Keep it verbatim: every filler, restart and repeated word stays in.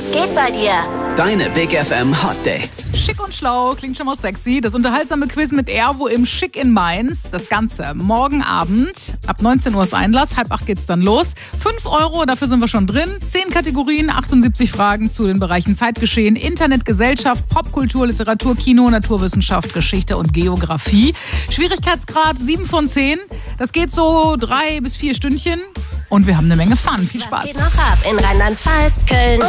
Was geht bei dir? Deine Big F M Hot Dates. Schick und schlau, klingt schon mal sexy. Das unterhaltsame Quiz mit Erwo im Schick in Mainz. Das Ganze morgen Abend. Ab neunzehn Uhr ist Einlass, halb acht geht's dann los. fünf Euro, dafür sind wir schon drin. zehn Kategorien, achtundsiebzig Fragen zu den Bereichen Zeitgeschehen, Internet, Gesellschaft, Popkultur, Literatur, Kino, Naturwissenschaft, Geschichte und Geografie. Schwierigkeitsgrad sieben von zehn. Das geht so drei bis vier Stündchen. Und wir haben eine Menge Fun. Viel Spaß. Was geht noch ab in Rheinland-Pfalz, Köln